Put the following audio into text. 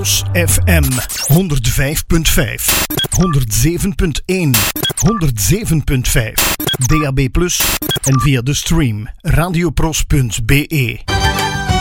Pros FM 105.5, 107.1, 107.5, DAB+ en via de stream radiopros.be.